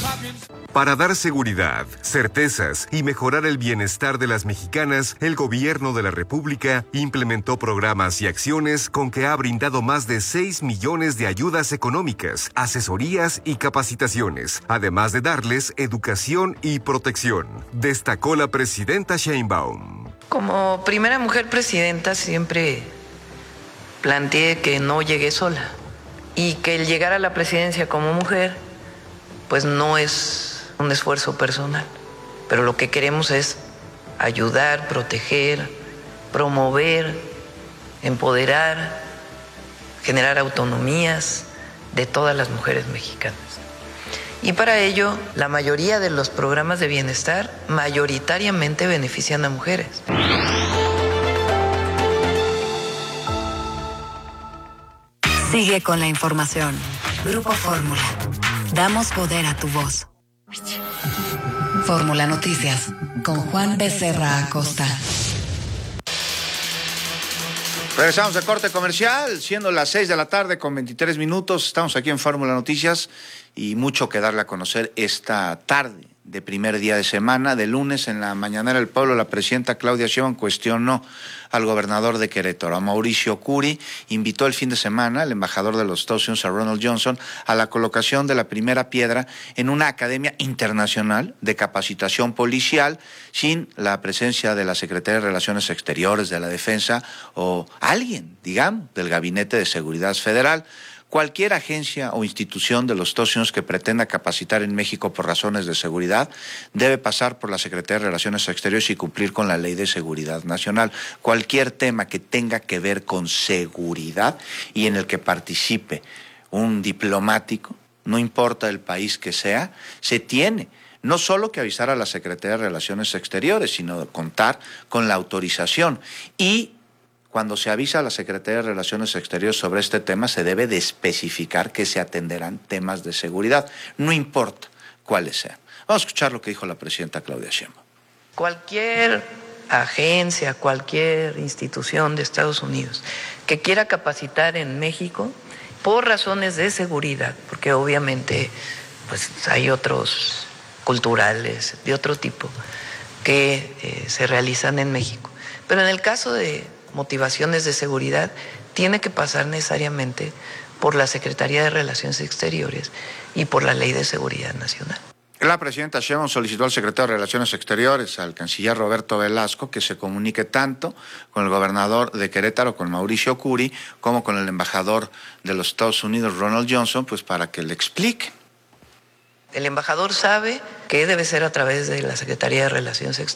Para dar seguridad, certezas y mejorar el bienestar de las mexicanas, el gobierno de la República implementó programas y acciones con que ha brindado más de 6 millones de ayudas económicas, asesorías y capacitaciones, además de darles educación y protección, destacó la presidenta Sheinbaum. Como primera mujer presidenta siempre planteé que no llegué sola y que el llegar a la presidencia como mujer pues no es un esfuerzo personal, pero lo que queremos es ayudar, proteger, promover, empoderar, generar autonomías de todas las mujeres mexicanas. Y para ello, la mayoría de los programas de bienestar mayoritariamente benefician a mujeres. Sigue con la información. Grupo Fórmula. Damos poder a tu voz. Fórmula Noticias con Juan Becerra Acosta. Regresamos de corte comercial, siendo las 6 de la tarde con 23 minutos. Estamos aquí en Fórmula Noticias y mucho que darle a conocer esta tarde de primer día de semana. De lunes, en la mañanera del pueblo, la presidenta Claudia Sheinbaum cuestionó al gobernador de Querétaro, a Mauricio Curi. Invitó el fin de semana al embajador de los Estados Unidos, a Ronald Johnson, a la colocación de la primera piedra en una academia internacional de capacitación policial, sin la presencia de la Secretaría de Relaciones Exteriores, de la Defensa o alguien, digamos, del Gabinete de Seguridad Federal. Cualquier agencia o institución de los Estados Unidos que pretenda capacitar en México por razones de seguridad debe pasar por la Secretaría de Relaciones Exteriores y cumplir con la Ley de Seguridad Nacional. Cualquier tema que tenga que ver con seguridad y en el que participe un diplomático, no importa el país que sea, se tiene no solo que avisar a la Secretaría de Relaciones Exteriores, sino contar con la autorización. Y cuando se avisa a la Secretaría de Relaciones Exteriores sobre este tema, se debe de especificar que se atenderán temas de seguridad, no importa cuáles sean. Vamos a escuchar lo que dijo la presidenta Claudia Sheinbaum. Cualquier agencia, cualquier institución de Estados Unidos que quiera capacitar en México por razones de seguridad, porque obviamente pues hay otros culturales de otro tipo que se realizan en México, pero en el caso de motivaciones de seguridad, tiene que pasar necesariamente por la Secretaría de Relaciones Exteriores y por la Ley de Seguridad Nacional. La presidenta Sheinbaum solicitó al secretario de Relaciones Exteriores, al canciller Roberto Velasco, que se comunique tanto con el gobernador de Querétaro, con Mauricio Curi, como con el embajador de los Estados Unidos, Ronald Johnson, pues para que le explique. El embajador sabe que debe ser a través de la Secretaría de Relaciones Exteriores.